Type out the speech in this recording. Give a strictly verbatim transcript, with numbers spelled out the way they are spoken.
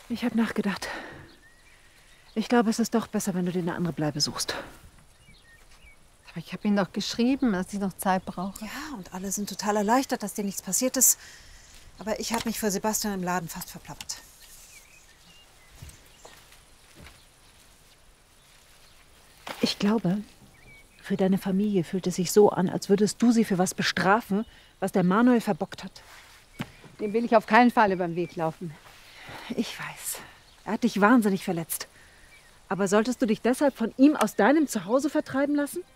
Ich habe nachgedacht. Ich glaube, es ist doch besser, wenn du dir eine andere Bleibe suchst. Aber ich habe Ihnen doch geschrieben, dass ich noch Zeit brauche. Ja, und alle sind total erleichtert, dass dir nichts passiert ist. Aber ich habe mich vor Sebastian im Laden fast verplappert. Ich glaube, für deine Familie fühlt es sich so an, als würdest du sie für was bestrafen, was der Manuel verbockt hat. Dem will ich auf keinen Fall über den Weg laufen. Ich weiß. Er hat dich wahnsinnig verletzt. Aber solltest du dich deshalb von ihm aus deinem Zuhause vertreiben lassen?